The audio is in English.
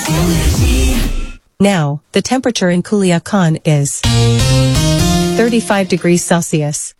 Now, the temperature in Culiacan is 35 degrees Celsius.